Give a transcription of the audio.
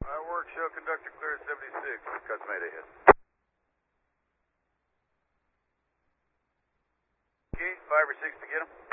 Work, show conductor clear 76. Cuts made ahead. Okay, 5 or 6 to get him.